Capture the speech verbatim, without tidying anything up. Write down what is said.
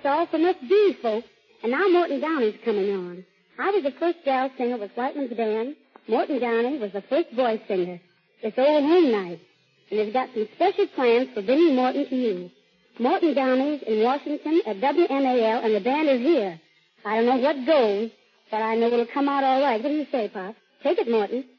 That's all from us B folks. And now Morton Downey's coming on. I was the first gal singer with Whiteman's band. Morton Downey was the first boy singer. It's old home night. And they've got some special plans for bringing Morton to you. Morton Downey's in Washington at W M A L, and the band is here. I don't know what goes, but I know it'll come out all right. What do you say, Pop? Take it, Morton.